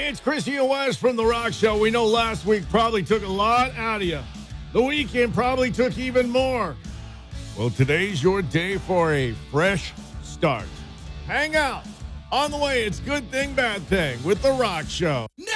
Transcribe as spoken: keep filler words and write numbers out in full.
Hey, it's Chrissy and Wes from The Rock Show. We know last week probably took a lot out of you. The weekend probably took even more. Well, today's your day for a fresh start. Hang out. On the way, it's Good Thing, Bad Thing with The Rock Show. No!